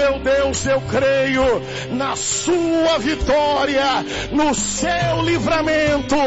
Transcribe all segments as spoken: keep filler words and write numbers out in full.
meu Deus, eu creio na sua vitória, no seu livramento.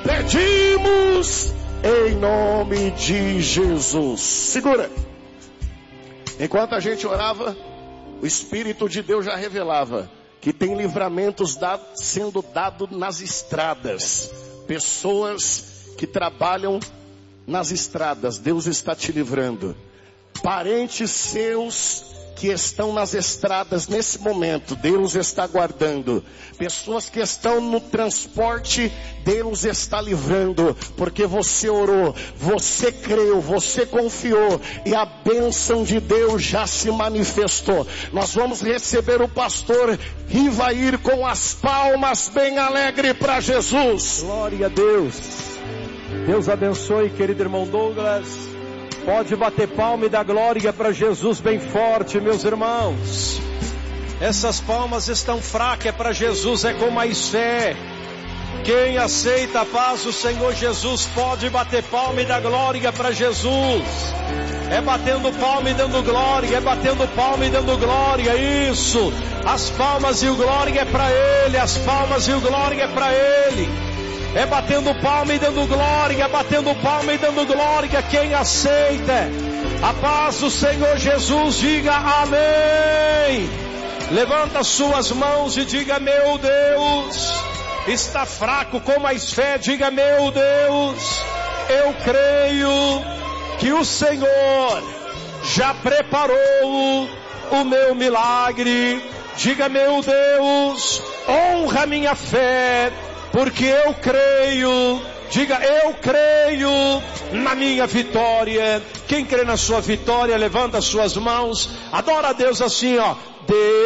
Pedimos em nome de Jesus. Segura. Enquanto a gente orava, o Espírito de Deus já revelava que tem livramentos dado, sendo dados nas estradas. Pessoas que trabalham nas estradas, Deus está te livrando. Parentes seus que estão nas estradas nesse momento, Deus está guardando. Pessoas que estão no transporte, Deus está livrando, porque você orou, você creu, você confiou, e a bênção de Deus já se manifestou. Nós vamos receber o pastor Rivair com as palmas bem alegre para Jesus. Glória a Deus. Deus abençoe, querido irmão Douglas. Pode bater palma e dar glória para Jesus bem forte, meus irmãos. Essas palmas estão fracas, é para Jesus, é com mais fé. Quem aceita a paz do Senhor Jesus pode bater palma e dar glória para Jesus. É batendo palma e dando glória, é batendo palma e dando glória, isso. As palmas e o glória é para Ele, as palmas e o glória é para Ele. É batendo palma e dando glória, é batendo palma e dando glória. Quem aceita a paz do Senhor Jesus, diga amém. Levanta suas mãos e diga: meu Deus, está fraco, com mais fé, diga: meu Deus, eu creio que o Senhor já preparou o meu milagre. Diga: meu Deus, honra minha fé, porque eu creio. Diga: eu creio na minha vitória. Quem crê na sua vitória, levanta suas mãos, adora a Deus assim, ó. Deus